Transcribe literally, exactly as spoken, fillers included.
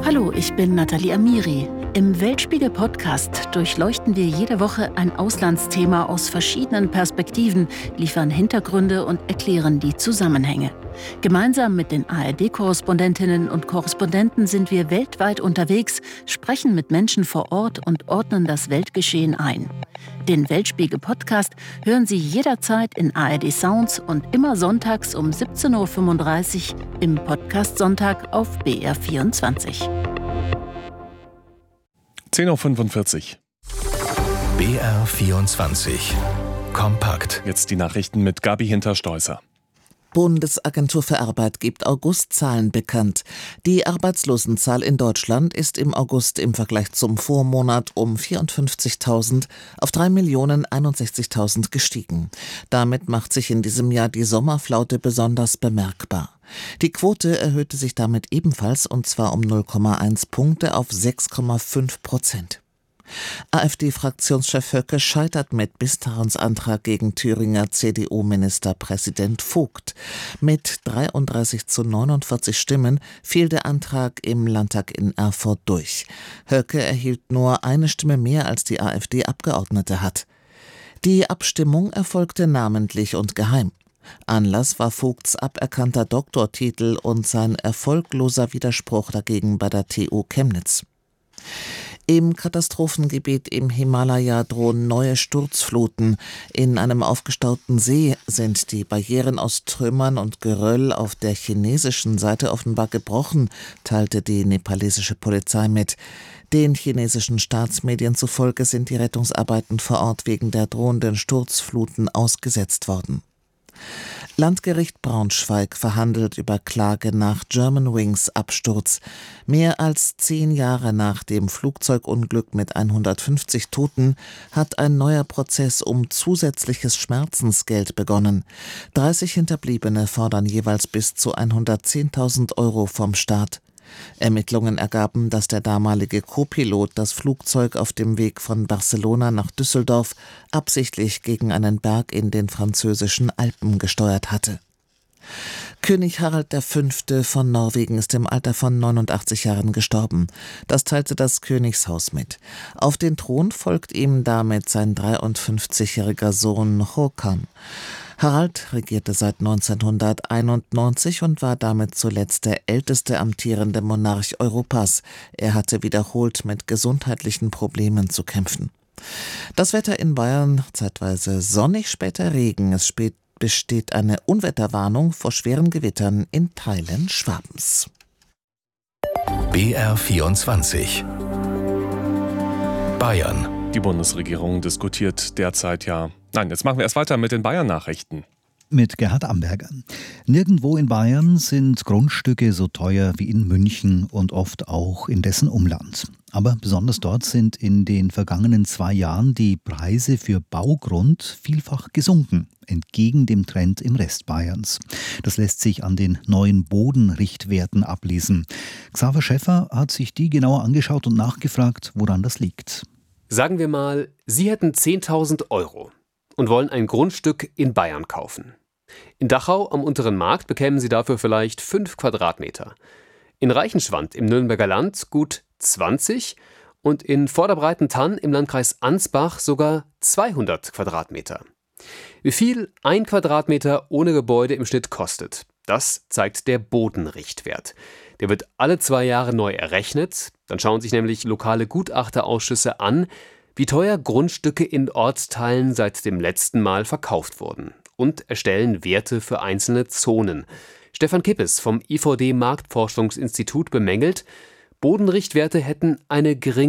Hallo, ich bin Nathalie Amiri. Im Weltspiegel-Podcast durchleuchten wir jede Woche ein Auslandsthema aus verschiedenen Perspektiven, liefern Hintergründe und erklären die Zusammenhänge. Gemeinsam mit den A R D-Korrespondentinnen und Korrespondenten sind wir weltweit unterwegs, sprechen mit Menschen vor Ort und ordnen das Weltgeschehen ein. Den Weltspiegel-Podcast hören Sie jederzeit in A R D Sounds und immer sonntags um siebzehn Uhr fünfunddreißig im Podcast Sonntag auf B R vierundzwanzig. zehn Uhr fünfundvierzig. B R vierundzwanzig. Kompakt. Jetzt die Nachrichten mit Gabi Hinterstoißer. Bundesagentur für Arbeit gibt Augustzahlen bekannt. Die Arbeitslosenzahl in Deutschland ist im August im Vergleich zum Vormonat um vierundfünfzigtausend auf drei Millionen einundsechzigtausend gestiegen. Damit macht sich in diesem Jahr die Sommerflaute besonders bemerkbar. Die Quote erhöhte sich damit ebenfalls, und zwar um null Komma eins Punkte auf sechs Komma fünf Prozent. AfD-Fraktionschef Höcke scheitert mit Misstrauensantrag gegen Thüringer C D U-Ministerpräsident Vogt. Mit dreiunddreißig zu neunundvierzig Stimmen fiel der Antrag im Landtag in Erfurt durch. Höcke erhielt nur eine Stimme mehr, als die AfD-Abgeordnete hat. Die Abstimmung erfolgte namentlich und geheim. Anlass war Vogts aberkannter Doktortitel und sein erfolgloser Widerspruch dagegen bei der T U Chemnitz. Im Katastrophengebiet im Himalaya drohen neue Sturzfluten. In einem aufgestauten See sind die Barrieren aus Trümmern und Geröll auf der chinesischen Seite offenbar gebrochen, teilte die nepalesische Polizei mit. Den chinesischen Staatsmedien zufolge sind die Rettungsarbeiten vor Ort wegen der drohenden Sturzfluten ausgesetzt worden. Landgericht Braunschweig verhandelt über Klage nach Germanwings Absturz. Mehr als zehn Jahre nach dem Flugzeugunglück mit hundertfünfzig Toten hat ein neuer Prozess um zusätzliches Schmerzensgeld begonnen. dreißig Hinterbliebene fordern jeweils bis zu hundertzehntausend Euro vom Staat. Ermittlungen ergaben, dass der damalige Co-Pilot das Flugzeug auf dem Weg von Barcelona nach Düsseldorf absichtlich gegen einen Berg in den französischen Alpen gesteuert hatte. König Harald der Fünfte von Norwegen ist im Alter von neunundachtzig Jahren gestorben. Das teilte das Königshaus mit. Auf den Thron folgt ihm damit sein dreiundfünfzigjähriger Sohn Håkon. Harald regierte seit neunzehnhunderteinundneunzig und war damit zuletzt der älteste amtierende Monarch Europas. Er hatte wiederholt mit gesundheitlichen Problemen zu kämpfen. Das Wetter in Bayern: zeitweise sonnig, später Regen. Es spät besteht eine Unwetterwarnung vor schweren Gewittern in Teilen Schwabens. B R vierundzwanzig. Bayern. Die Bundesregierung diskutiert derzeit ja... Nein, jetzt machen wir erst weiter mit den Bayern-Nachrichten. Mit Gerhard Amberger. Nirgendwo in Bayern sind Grundstücke so teuer wie in München und oft auch in dessen Umland. Aber besonders dort sind in den vergangenen zwei Jahren die Preise für Baugrund vielfach gesunken, entgegen dem Trend im Rest Bayerns. Das lässt sich an den neuen Bodenrichtwerten ablesen. Xaver Schäffer hat sich die genauer angeschaut und nachgefragt, woran das liegt. Sagen wir mal, Sie hätten zehntausend Euro und wollen ein Grundstück in Bayern kaufen. In Dachau am Unteren Markt bekämen Sie dafür vielleicht fünf Quadratmeter. In Reichenschwand im Nürnberger Land gut zwanzig und in Vorderbreitentann im Landkreis Ansbach sogar zweihundert Quadratmeter. Wie viel ein Quadratmeter ohne Gebäude im Schnitt kostet, das zeigt der Bodenrichtwert. Der wird alle zwei Jahre neu errechnet. Dann schauen sich nämlich lokale Gutachterausschüsse an, wie teuer Grundstücke in Ortsteilen seit dem letzten Mal verkauft wurden, und erstellen Werte für einzelne Zonen. Stefan Kippes vom I V D Marktforschungsinstitut bemängelt, Bodenrichtwerte hätten eine geringe